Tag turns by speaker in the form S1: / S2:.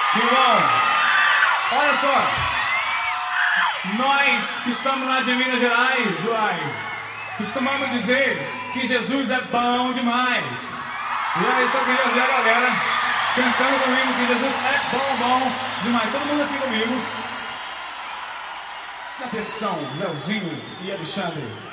S1: Que bom! Olha só, nós que somos lá de Minas Gerais, costumamos dizer que Jesus é bom demais. E aí, só queria ver a galera cantando comigo que Jesus é bom demais. Todo mundo assim comigo. Na percussão, Leozinho e Alexandre.